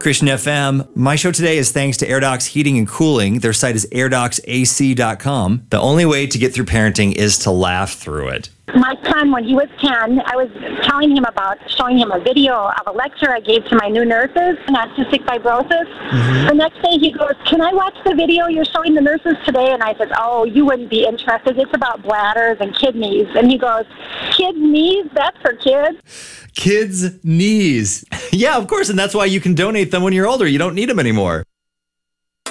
Christian FM. My show today is thanks to AirDocs Heating and Cooling. Their site is airdocsac.com. The only way to get through parenting is to laugh through it. My son, when he was 10, I was showing him a video of a lecture I gave to my new nurses on cystic fibrosis. Mm-hmm. The next day he goes, "Can I watch the video you're showing the nurses today?" And I said, "Oh, you wouldn't be interested. It's about bladders and kidneys." And he goes, "Kidneys? That's for kids." Kids' knees. Yeah, of course. And that's why you can donate them when you're older. You don't need them anymore.